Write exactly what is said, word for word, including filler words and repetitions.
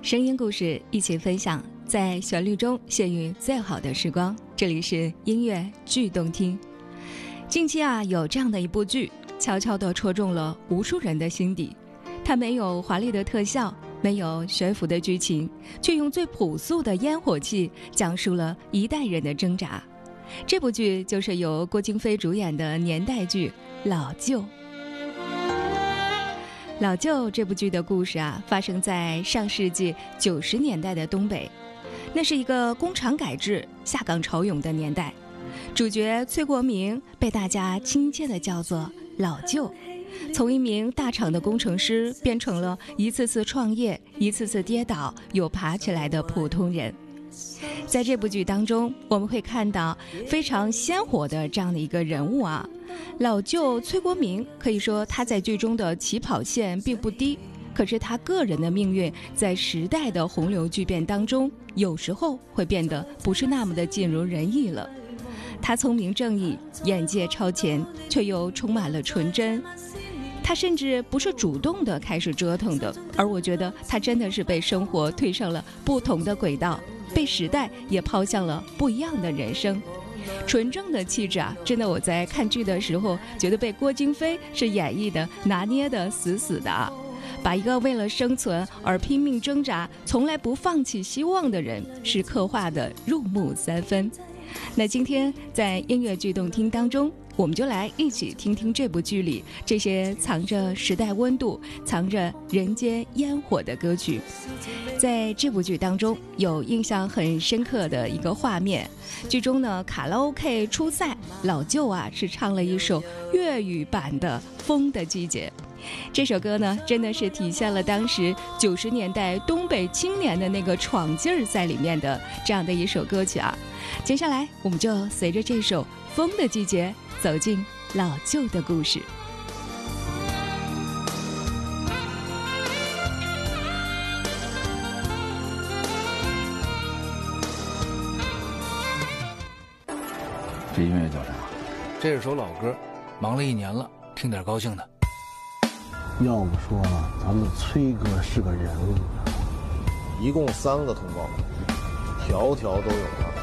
声音故事一起分享，在旋律中献予最好的时光。这里是音乐剧动听。近期啊，有这样的一部剧，悄悄地戳中了无数人的心底。它没有华丽的特效，没有悬浮的剧情，却用最朴素的烟火气讲述了一代人的挣扎。这部剧就是由郭京飞主演的年代剧《老舅》。老舅这部剧的故事啊，发生在上世纪九十年代的东北，那是一个工厂改制、下岗潮涌的年代。主角崔国明被大家亲切地叫做老舅，从一名大厂的工程师变成了一次次创业、一次次跌倒又爬起来的普通人。在这部剧当中，我们会看到非常鲜活的这样的一个人物啊。老舅崔国明，可以说他在剧中的起跑线并不低，可是他个人的命运在时代的洪流巨变当中，有时候会变得不是那么的尽如人意了。他聪明正义，眼界超前，却又充满了纯真。他甚至不是主动的开始折腾的，而我觉得他真的是被生活推上了不同的轨道，被时代也抛向了不一样的人生。纯正的气质啊，真的我在看剧的时候觉得被郭京飞是演绎的拿捏的死死的啊，把一个为了生存而拼命挣扎、从来不放弃希望的人是刻画的入木三分。那今天在音乐剧动听当中，我们就来一起听听这部剧里这些藏着时代温度、藏着人间烟火的歌曲。在这部剧当中，有印象很深刻的一个画面，剧中呢卡拉 OK 初赛，老舅啊是唱了一首粤语版的《风的季节》。这首歌呢，真的是体现了当时九十年代东北青年的那个闯劲儿在里面的这样的一首歌曲啊。接下来，我们就随着这首《风的季节》走进老舅的故事。 这音乐叫啥？ 这是首老歌，忙了一年了，听点高兴的。 要不说咱们崔哥是个人物， 一共三个通告，条条都有了。